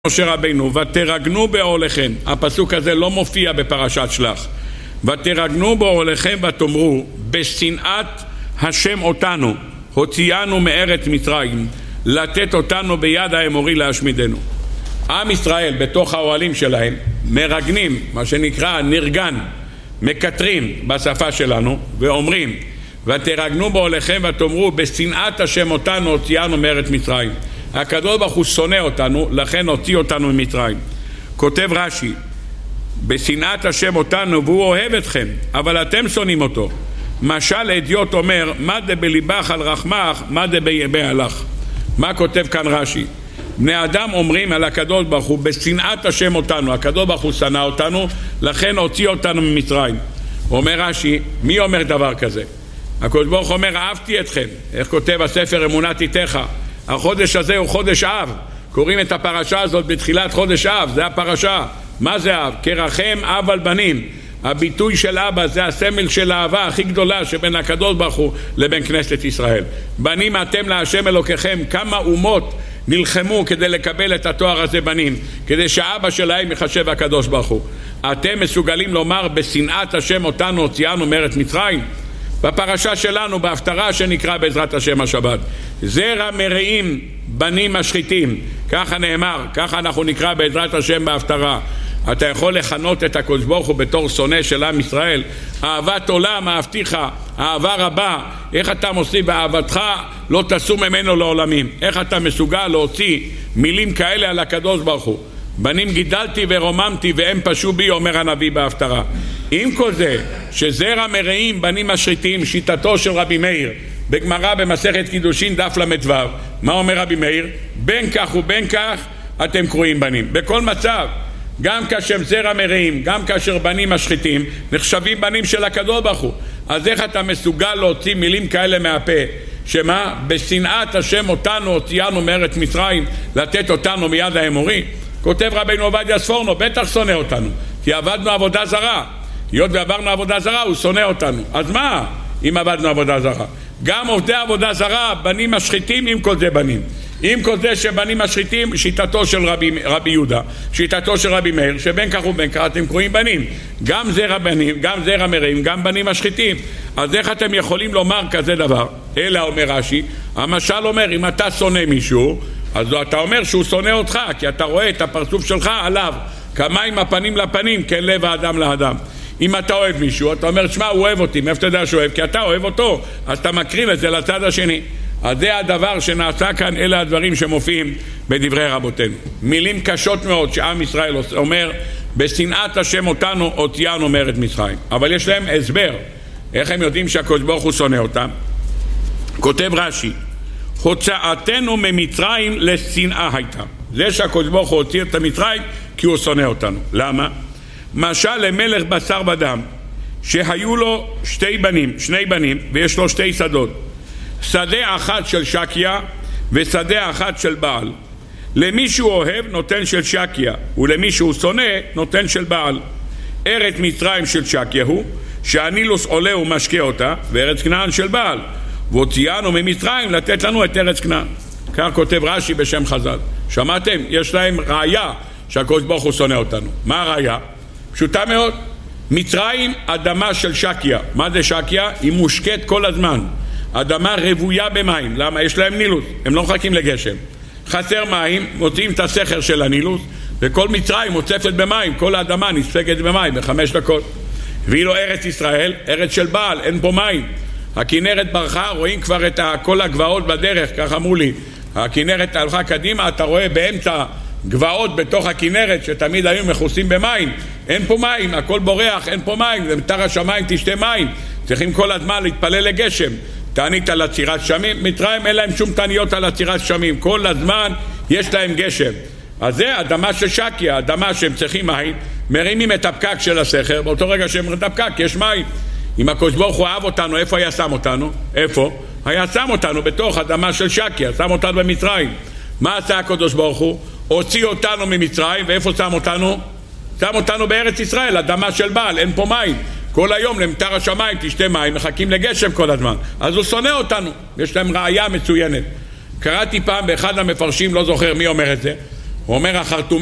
משה רבינו, ותרגנו באוהליכם. הפסוק הזה לא מופיע בפרשת שלח. ותרגנו באוהליכם ותאמרו, בשנאת השם אותנו הוציאנו מארץ מצרים, לתת אותנו ביד האמורי להשמידנו. עם ישראל בתוך האוהלים שלהם מרגנים, מה שנקרא נרגן, מקטרים בשפה שלנו, ואומרים, ותרגנו באוהליכם ותאמרו, בשנאת השם אותנו הוציאנו מארץ מצרים. הקדוש ברוך הוא שונא אותנו, לכן הוציא אותנו ממצרים. כותב רש"י, בשנאת השם אותנו והוא אוהב אתכם, אבל אתם שונאים אותו. משל אדיוט אומר, מה דה בליבך על רחמך, מה דה בעלך. מה כותב כאן רש"י? בני אדם אומרים על הקדוש ברוך הוא, בשנאת השם אותנו, הקדוש ברוך הוא שנא אותנו, לכן הוציא אותנו ממצרים. אומר רש"י, מי אומר דבר כזה? הקדוש ברוך הוא אומר, אהבתי אתכם. איך כותב הספר אמונת איתך? החודש הזה הוא חודש אב, קוראים את הפרשה הזאת בתחילת חודש אב, זה הפרשה. מה זה אב? כרחם אב על בנים. הביטוי של אבא זה הסמל של האהבה הכי גדולה שבין הקדוש ברוך הוא לבין כנסת ישראל. בנים אתם להשם אלוקיכם. כמה אומות נלחמו כדי לקבל את התואר הזה בנים, כדי שהאבא שלהם יחשב הקדוש ברוך הוא. אתם מסוגלים לומר בשנאת השם אותנו הוציאנו מארץ מצרים? בפרשה שלנו, בהפטרה שנקרא בעזרת השם השבת, זרע מרעים בנים משחיתים, ככה נאמר, ככה אנחנו נקרא בעזרת השם בהפטרה. אתה יכול לכנות את הקדוש ברוך הוא בתור שונא של עם ישראל? אהבת עולם אהבתיך, אהבה רבה. איך אתה מוסיף באהבתך לא תסור ממנו לעולמים? איך אתה מסוגל להוציא מילים כאלה על הקדוש ברוך הוא? בנים גידלתי ורוממתי והם פשו בי, אומר הנביא בהפטרה. עם כל זה שזרע מרעים בנים משחיתים, שיטתו של רבי מאיר בגמרא במסכת קידושין דף ל"ו, מה אומר רבי מאיר? בין כך ובין כך אתם קרואים בנים. בכל מצב, גם כאשר זרע מרעים, גם כאשר בנים משחיתים, נחשבים בנים של הקדוש ברוך הוא. אז איך אתה מסוגל להוציא מילים כאלה מהפה? שמה? בשנאת השם אותנו הוציאנו מארץ מצרים, לתת אותנו מיד האמורי? כותב רבינו עובדיה ספורנו, בטח שונא אותנו, כי עבדנו עבודה זרה. היות ועברנו עבודה זרה, הוא שונא אותנו. אז מה אם עבדנו עבודה זרה? גם עובדי עבודה זרה, בנים משחיתים, עם כל זה בנים. עם כל זה שבנים משחיתים, שיטתו של רבי יהודה, שיטתו של רבי מאיר, שבין כך ובין כך אתם קוראים בנים. גם זרע בנים, גם זרע מרעים, גם בנים משחיתים. אז איך אתם יכולים לומר כזה דבר? אלא אומר רש"י, המשל אומר, אם אתה שונא מישהו, אז אתה אומר שהוא שונא אותך, כי אתה רואה את הפרצוף שלך עליו. כמים הפנים לפנים, כן לב האדם לאדם. אם אתה אוהב מישהו, אתה אומר, שמע, הוא אוהב אותי. מאיפה אתה יודע שהוא אוהב? כי אתה אוהב אותו, אז אתה מקרין את זה לצד השני. אז זה הדבר שנעשה כאן, אלה הדברים שמופיעים בדברי רבותינו. מילים קשות מאוד שעם ישראל אומר, בשנאת השם אותנו הוציאנו מארץ מצרים. אבל יש להם הסבר. איך הם יודעים שהקדוש ברוך הוא שונא אותם? כותב רש"י, הוצאתנו ממצרים לשנאה הייתה. זה שהקדוש ברוך הוא הוציא את המצרים כי הוא שונא אותנו. למה? משל למלך בשר ודם שהיו לו שני בנים ויש לו שתי שדות, שדה אחת של שקיה ושדה אחת של בעל. למי שהוא אוהב נותן של שקיה, ולמי שהוא שונא נותן של בעל. ארץ מצרים של שקיה הוא, שהנילוס עולה ומשקה אותה, וארץ כנען של בעל, והוציאנו ממצרים לתת לנו את ארץ כנען. כך כותב רש"י בשם חז"ל. שמעתם? יש להם ראיה שהקדוש ברוך הוא שונא אותנו. מה הראיה? פשוטה מאוד. מצרים אדמה של שקיה. מה זה שקיה? היא מושקת כל הזמן. אדמה רבויה במים. למה? יש להם נילוס, הם לא מחכים לגשם. חסר מים, מוצאים את הסכר של הנילוס, וכל מצרים מוצפת במים, כל האדמה נספגת במים ב5 דקות. ואילו ארץ ישראל, ארץ של בעל, אין פה מים. הכנרת ברכה, רואים כבר את כל הגבעות בדרך, כך אמרו לי. הכנרת הלכה קדימה, אתה רואה באמצע גבעות בתוך הכנרת שתמיד היו מכוסים במים. אין פה מים, הכל בורח, אין פה מים, ומתר השמיים תשתה מים. צריכים כל הזמן להתפלל לגשם. תענית על עצירת שמים, מצרים אין להם שום תעניות על עצירת שמים, כל הזמן יש להם גשם. אז זה אדמה של שקיה, אדמה שהם צריכים מים, מרימים את הפקק של הסכר, באותו רגע שהם מרימים את הפקק יש מים. אם הקדוש ברוך הוא אהב אותנו, איפה היה שם אותנו? איפה? היה שם אותנו בתוך אדמה של שקיה, שם אותנו במצרים. מה עשה הקדוש ברוך הוא? הוציא אותנו ממצרים, ואיפה שם אותנו? שם אותנו בארץ ישראל, אדמה של בעל, אין פה מים. כל היום למטר השמיים תשתה מים, מחכים לגשם כל הזמן. אז הוא שונא אותנו, יש להם ראיה מצוינת. קראתי פעם באחד המפרשים, לא זוכר מי אומר את זה, הוא אומר, החרטומים